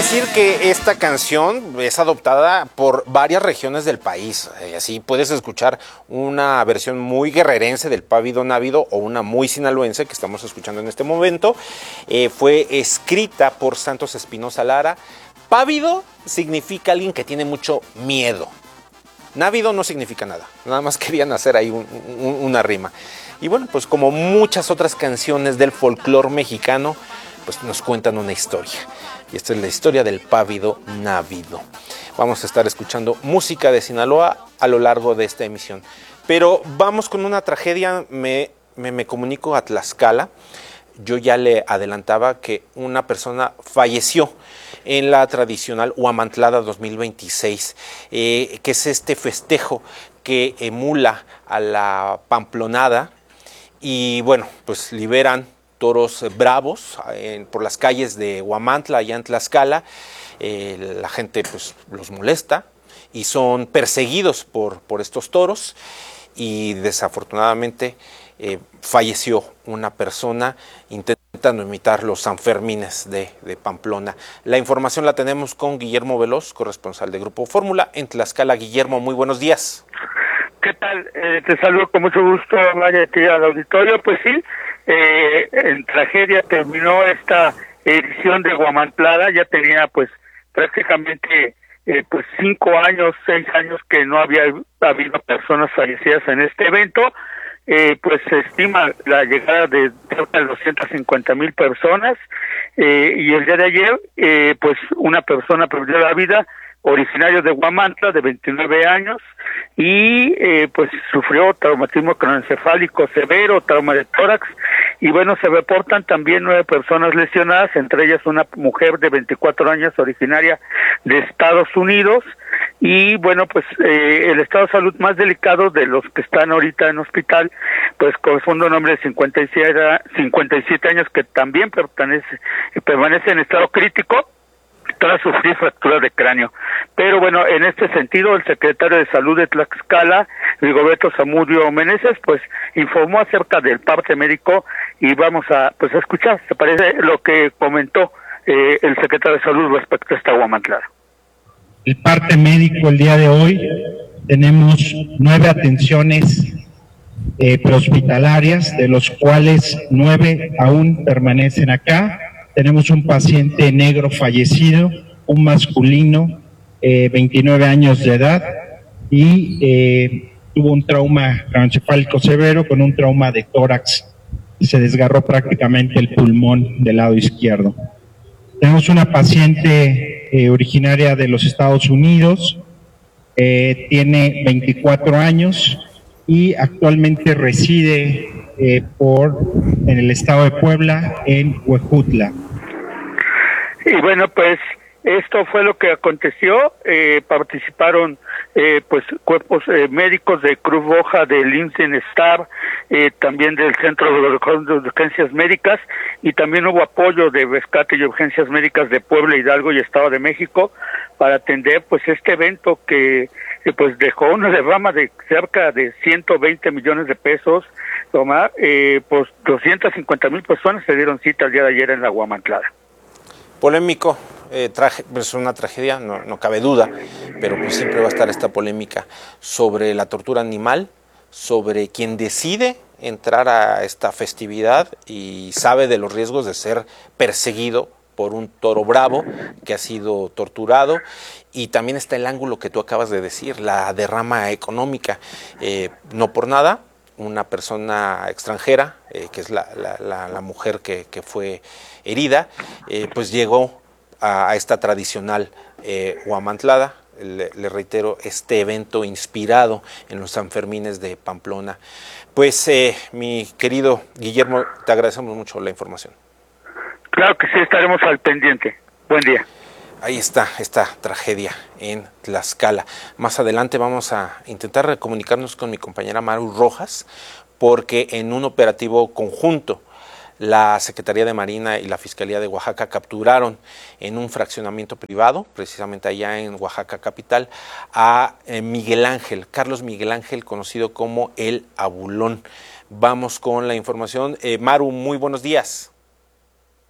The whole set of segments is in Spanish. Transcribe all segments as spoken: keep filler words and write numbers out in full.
decir que esta canción es adoptada por varias regiones del país. Eh, así puedes escuchar una versión muy guerrerense del Pávido Návido o una muy sinaloense que estamos escuchando en este momento. Eh, fue escrita por Santos Espinosa Lara. Pávido significa alguien que tiene mucho miedo. Návido no significa nada. Nada más querían hacer ahí un, un, una rima. Y bueno, pues como muchas otras canciones del folclore mexicano, pues nos cuentan una historia. Y esta es la historia del Pávido Návido. Vamos a estar escuchando música de Sinaloa a lo largo de esta emisión. Pero vamos con una tragedia. Me, me, me comunico a Tlaxcala. Yo ya le adelantaba que una persona falleció en la tradicional Huamantlada dos mil veintiséis, eh, que es este festejo que emula a la Pamplonada. Y bueno, pues liberan toros bravos eh, por las calles de Huamantla, allá en Tlaxcala. Eh, la gente pues los molesta y son perseguidos por, por estos toros, y desafortunadamente eh, falleció una persona intentando imitar los Sanfermines de, de Pamplona. La información la tenemos con Guillermo Veloz, corresponsal de Grupo Fórmula en Tlaxcala. Guillermo, muy buenos días. ¿Qué tal? Eh, te saludo con mucho gusto, María, aquí al auditorio. Pues sí, eh, en tragedia terminó esta edición de Huamantlada. Ya tenía pues prácticamente eh, pues cinco años, seis años que no había habido personas fallecidas en este evento. Eh, pues se estima la llegada de cerca de doscientas cincuenta mil personas, eh, y el día de ayer eh, pues una persona perdió la vida, originario de Huamantla, de veintinueve años, y eh, pues sufrió traumatismo craneoencefálico severo, trauma de tórax, y bueno, se reportan también nueve personas lesionadas, entre ellas una mujer de veinticuatro años, originaria de Estados Unidos. Y bueno, pues eh, el estado de salud más delicado de los que están ahorita en hospital, pues corresponde a un hombre de cincuenta y siete años que también pertenece, permanece en estado crítico tras sufrir fractura de cráneo. Pero bueno, en este sentido, el secretario de Salud de Tlaxcala, Rigoberto Zamudio Meneses, pues informó acerca del parte médico, y vamos a pues a escuchar, ¿se parece lo que comentó eh, el secretario de Salud respecto a esta Huamantlada? El parte médico el día de hoy, tenemos nueve atenciones eh, prehospitalarias, de los cuales nueve aún permanecen acá. Tenemos un paciente negro fallecido, un masculino, eh, veintinueve años de edad, y eh, tuvo un trauma craneoencefálico severo con un trauma de tórax. Se desgarró prácticamente el pulmón del lado izquierdo. Tenemos una paciente eh, originaria de los Estados Unidos, eh, tiene veinticuatro años y actualmente reside eh, por en el estado de Puebla, en Huejutla. Y bueno, pues esto fue lo que aconteció. Eh, participaron eh, pues cuerpos eh, médicos de Cruz Roja, del INSENSTAR, eh, también del Centro de Urgencias Médicas, y también hubo apoyo de rescate y urgencias médicas de Puebla, Hidalgo y Estado de México para atender pues este evento que eh, pues dejó una derrama de cerca de ciento veinte millones de pesos. Tomar, eh, pues doscientas cincuenta mil personas se dieron cita el día de ayer en la Huamantlada. Polémico, eh, traje, es una tragedia, no, no cabe duda, pero pues siempre va a estar esta polémica sobre la tortura animal, sobre quien decide entrar a esta festividad y sabe de los riesgos de ser perseguido por un toro bravo que ha sido torturado. Y también está el ángulo que tú acabas de decir, la derrama económica. Eh, no por nada, una persona extranjera, eh, que es la, la, la, la mujer que, que fue herida, eh, pues llegó a, a esta tradicional eh, Huamantlada. Le, le reitero, este evento inspirado en los Sanfermines de Pamplona. Pues eh, mi querido Guillermo, te agradecemos mucho la información. Claro que sí, estaremos al pendiente. Buen día. Ahí está esta tragedia en Tlaxcala. Más adelante vamos a intentar comunicarnos con mi compañera Maru Rojas, porque en un operativo conjunto la Secretaría de Marina y la Fiscalía de Oaxaca capturaron en un fraccionamiento privado, precisamente allá en Oaxaca capital, a Miguel Ángel, Carlos Miguel Ángel, conocido como El Abulón. Vamos con la información. Eh, Maru, muy buenos días.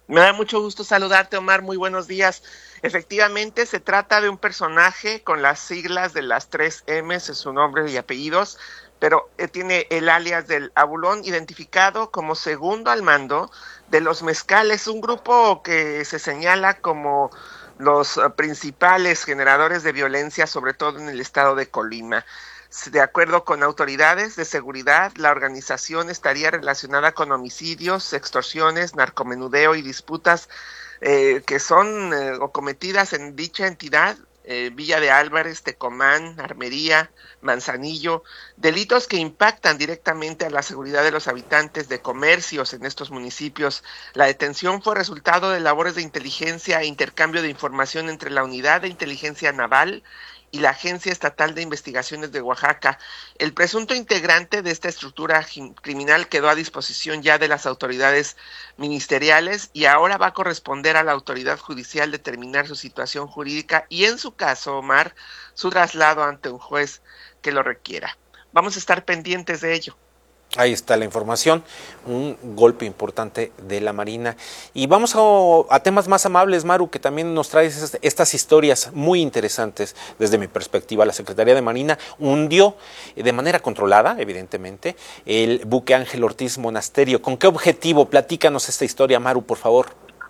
Me da mucho gusto saludarte, Omar. Muy buenos días. Efectivamente, se trata de un personaje con las siglas de las tres M's en su nombre y apellidos, pero eh, tiene el alias del Abulón, identificado como segundo al mando de los Mezcales, un grupo que se señala como los uh, principales generadores de violencia, sobre todo en el estado de Colima. De acuerdo con autoridades de seguridad, la organización estaría relacionada con homicidios, extorsiones, narcomenudeo y disputas eh, que son eh, o cometidas en dicha entidad, eh, Villa de Álvarez, Tecomán, Armería, Manzanillo, delitos que impactan directamente a la seguridad de los habitantes de comercios en estos municipios. La detención fue resultado de labores de inteligencia e intercambio de información entre la Unidad de Inteligencia Naval y la Agencia Estatal de Investigaciones de Oaxaca. El presunto integrante de esta estructura criminal quedó a disposición ya de las autoridades ministeriales y ahora va a corresponder a la autoridad judicial determinar su situación jurídica y, en su caso, Omar, su traslado ante un juez que lo requiera. Vamos a estar pendientes de ello. Ahí está la información, un golpe importante de la Marina. Y vamos a, a temas más amables, Maru, que también nos traes estas historias muy interesantes desde mi perspectiva. La Secretaría de Marina hundió de manera controlada, evidentemente, el buque Ángel Ortiz Monasterio. ¿Con qué objetivo? Platícanos esta historia, Maru, por favor.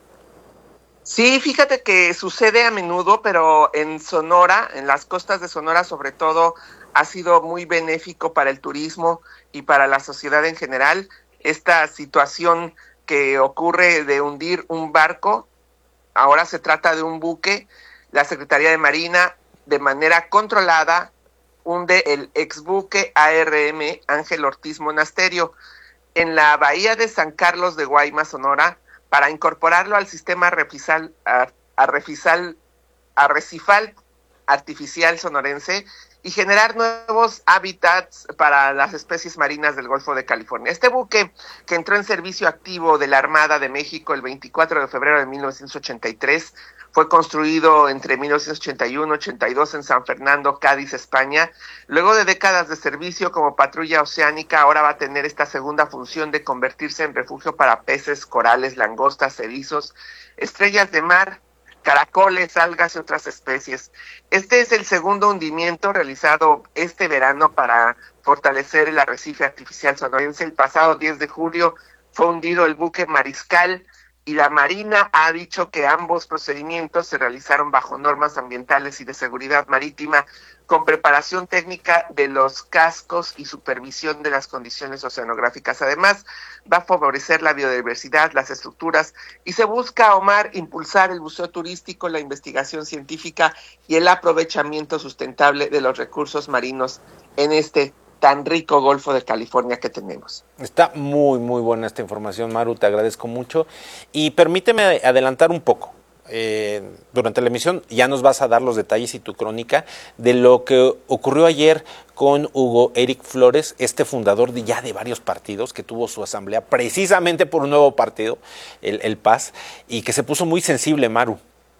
Sí, fíjate que sucede a menudo, pero en Sonora, en las costas de Sonora sobre todo, ha sido muy benéfico para el turismo y para la sociedad en general. Esta situación que ocurre de hundir un barco, ahora se trata de un buque. La Secretaría de Marina, de manera controlada, hunde el exbuque A R M Ángel Ortiz Monasterio en la bahía de San Carlos de Guaymas, Sonora, para incorporarlo al sistema arrefisal, arrefisal, arrecifal artificial sonorense y generar nuevos hábitats para las especies marinas del Golfo de California. Este buque, que entró en servicio activo de la Armada de México el veinticuatro de febrero de mil novecientos ochenta y tres, fue construido entre mil novecientos ochenta y uno y ochenta y dos en San Fernando, Cádiz, España. Luego de décadas de servicio como patrulla oceánica, ahora va a tener esta segunda función de convertirse en refugio para peces, corales, langostas, erizos, estrellas de mar, caracoles, algas y otras especies. Este es el segundo hundimiento realizado este verano para fortalecer el arrecife artificial sonorense. El pasado diez de julio fue hundido el buque Mariscal y la Marina ha dicho que ambos procedimientos se realizaron bajo normas ambientales y de seguridad marítima, con preparación técnica de los cascos y supervisión de las condiciones oceanográficas. Además, va a favorecer la biodiversidad, las estructuras, y se busca, Omar, impulsar el buceo turístico, la investigación científica y el aprovechamiento sustentable de los recursos marinos en este tan rico Golfo de California que tenemos. Está muy, muy buena esta información, Maru, te agradezco mucho. Y permíteme adelantar un poco. Eh, durante la emisión ya nos vas a dar los detalles y tu crónica de lo que ocurrió ayer con Hugo Eric Flores, este fundador de ya de varios partidos, que tuvo su asamblea precisamente por un nuevo partido, el, el P A S, y que se puso muy sensible, Maru.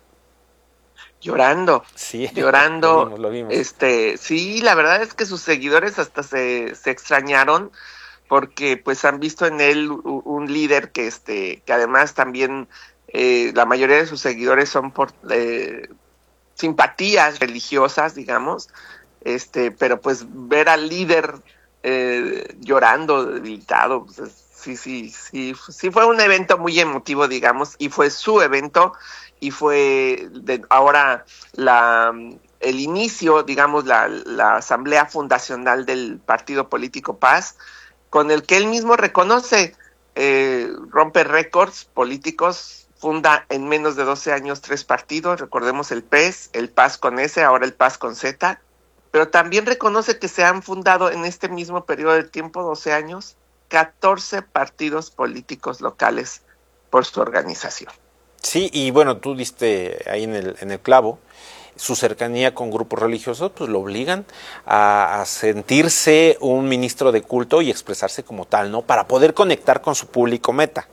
Llorando, sí, llorando, lo vimos, lo vimos. este, sí, la verdad es que sus seguidores hasta se, se extrañaron, porque pues han visto en él un, un líder que este, que además también eh, la mayoría de sus seguidores son por eh, simpatías religiosas, digamos, este, pero pues ver al líder eh, llorando, debilitado, pues, sí, sí, sí, sí fue un evento muy emotivo, digamos, y fue su evento. Y fue de, ahora la, el inicio, digamos, la, la asamblea fundacional del partido político P A S, con el que él mismo reconoce, eh, rompe récords políticos, funda en menos de doce años tres partidos, recordemos el P E S, el P A S con S, ahora el P A S con Z, pero también reconoce que se han fundado en este mismo periodo de tiempo, doce años, catorce partidos políticos locales por su organización. Sí, y bueno, tú diste ahí en el, en el clavo, su cercanía con grupos religiosos pues lo obligan a, a sentirse un ministro de culto y expresarse como tal, ¿no? Para poder conectar con su público meta.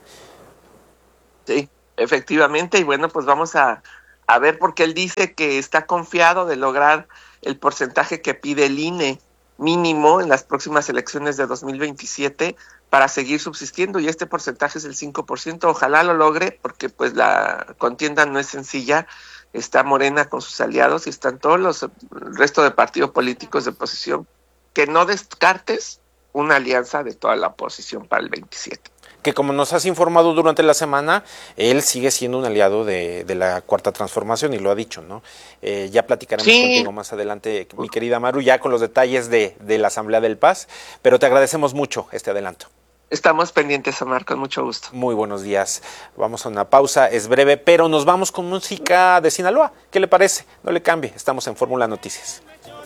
Sí, efectivamente, y bueno, pues vamos a, a ver, porque él dice que está confiado de lograr el porcentaje que pide el I N E mínimo en las próximas elecciones de dos mil veintisiete para seguir subsistiendo, y este porcentaje es el cinco por ciento. Ojalá lo logre, porque pues la contienda no es sencilla. Está Morena con sus aliados y están todos los el resto de partidos políticos de oposición. Que no descartes una alianza de toda la oposición para el veintisiete. Que como nos has informado durante la semana, él sigue siendo un aliado de, de la Cuarta Transformación y lo ha dicho, ¿no? Eh, ya platicaremos sí. contigo más adelante, mi querida Maru, ya con los detalles de, de la Asamblea del Paz, pero te agradecemos mucho este adelanto. Estamos pendientes, Omar, con mucho gusto. Muy buenos días. Vamos a una pausa, es breve, pero nos vamos con música de Sinaloa. ¿Qué le parece? No le cambie, estamos en Fórmula Noticias.